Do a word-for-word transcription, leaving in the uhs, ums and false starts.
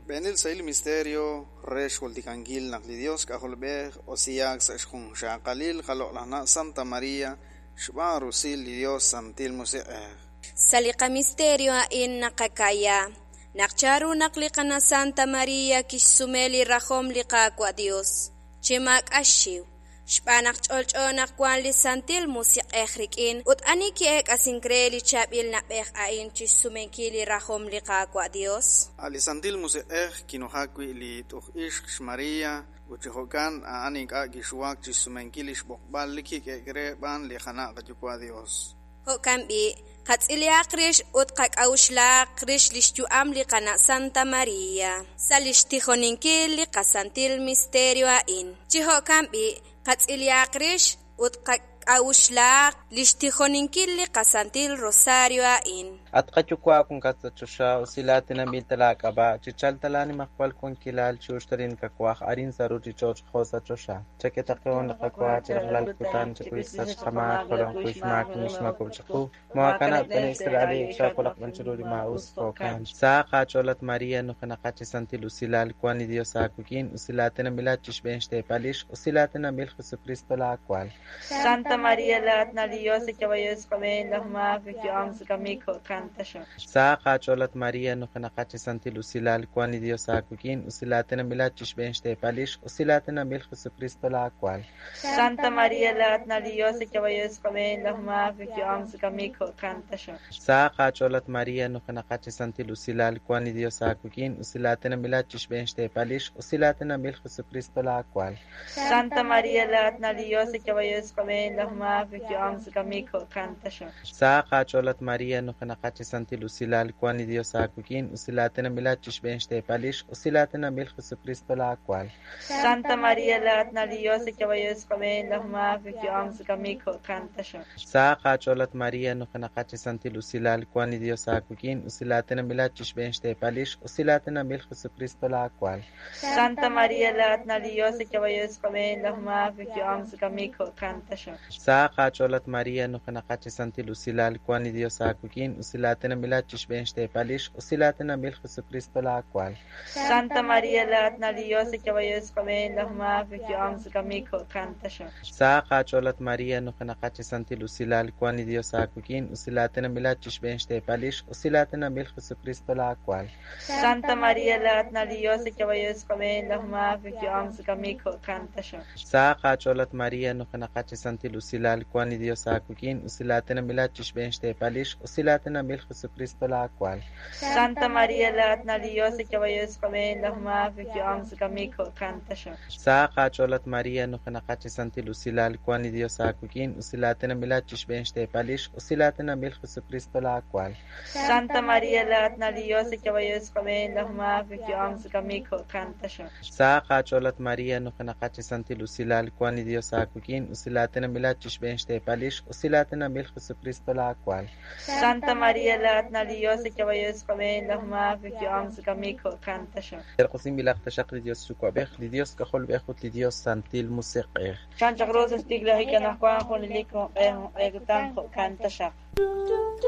Benil Sail Misterio, Resh Volticangil Naklidios, Cajolbeg, Osiax, Eshkun Shakalil, Jalolana, Santa María, Shba Rusil, Dios, Santil Muse. Salika Misterio in Nakakaya. Nakcharu naklikana Santa María Kishsumeli Rahom Likakwa Dios. Chimak Ashiw. Shpanak cholchonak kwan li santil musik ekrikin ut ani ki ek asincreli chabil na pek ain chisumenkili rahom li kakwa Dios. Ali santil musik ek kinohakwi li tuh ish Maria uchihokan aning ka gishuak chisumenkili shbokbal liki kekre ban li khana kajukwa Dios. Hokambi katsilia krish ut kak aushla krish lishtu am li kana Santa Maria. Salishtihoninki li kasantil misterio ain. Chihokambi Katsilia krish ut aushla lishtihoninki kasantil rosario in. At kachukwa kung katsachusha usilatina miltalakaba chichaltalani makwal kung kilal chushtarin kakwak arin saru chichoch khosa chosha chaketakeon kakwa chirlal kutan chikuisach kama kolong kuishmak nishmakum chaku moakana penestrali chakolak manchururi maus kokan sa kacholat Maria no kanakachi santil usilal kwani Dios akukin usilatina milachish benchte palish usilatina mil Jesucristo la cual Santa María la atna Dios que vayas comen las más que vamos camino Sa kacholat Maria no kanakachi santil usilal kwani Dios akukin usilatina milachish benchte palish usilatina mil Jesucristo la cual Santa María la atna Dios que vayas comen las más que vamos camino Sa kacholat Maria no kanakachi santil usilal kwani Dios akukin usilatina milachish benchte palish usilatina mil Jesucristo la cual Santa María la atna Dios que vayas comen las más que vamos camino Sa kacholat Maria no kanakachi santil usilal kwani Dios akukin usilatina milachish benchte palish usilatina mil Jesucristo la cual Santa María la atna Dios que vayas comen las más que vamos camino Sa kacholat Maria no kanakachi santil usilal kwani Dios akukin usilatina milachish benchte palish usilatina mil Jesucristo la cual Santa María la atna Dios que vayas comen las más que vamos camino Sa kacholat Maria no kanakachi santil usilal kwani Dios akukin usilatina milachish benchte palish usilatina mil Jesucristo la cual Santa María la atna Dios que vayas comen las más que vamos camino Sa kacholat Maria no kanakachi santil usilal kwani Dios akukin usilatina milachish benchte palish usilatina mil Jesucristo la cual Santa María la atna Dios que vayas comen las más que vamos camino Sa kacholat Maria no kanakachi santil usilal kwani Dios akukin usilatina milachish benchte palish usilatina mil Jesucristo la cual Santa María la atna Dios que vayas comen las más que vamos camino Sa kacholat Maria no kanakachi santil usilal kwani Dios akukin usilatina milachish benchte palish usilatina mil Jesucristo la cual Santa María la atna Dios que vayas comen las más que vamos camino Sa kacholat Maria no kanakachi santil usilal kwani Dios akukin usilatina milachish benchte palish usilatina mil Jesucristo la cual Santa María la atna Dios que vayas comen las más que vamos camino Terqosim bilaq tashaqri Dios shukabeh li Dios kahol behut li Dios santil musiqeh Chan chagros estigla hikana kwan con el liko eh eh tan kan tashaq